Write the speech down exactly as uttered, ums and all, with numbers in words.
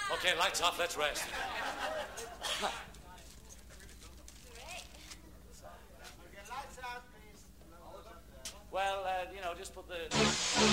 Okay, lights off, let's rest. Well, uh, you know, just put the...